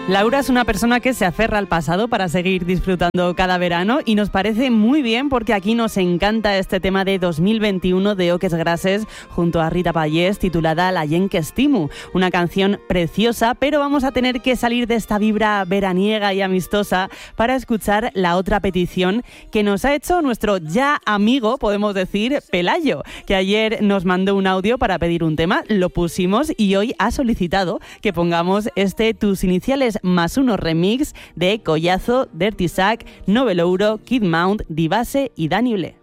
Laura es una persona que se aferra al pasado para seguir disfrutando cada verano y nos parece muy bien porque aquí nos encanta este tema de 2021 de Oques Grasses junto a Rita Pallés titulada La gent que estimu, una canción preciosa, pero vamos a tener que salir de esta vibra veraniega y amistosa para escuchar la otra petición que nos ha hecho nuestro ya amigo, podemos decir, Pelayo, que ayer nos mandó un audio para pedir un tema, lo pusimos y hoy ha solicitado que pongamos Tus Iniciales +1 remix de Collazo, Dirty Sack, Novelouro, Kid Mount, Divase y Dani Ble.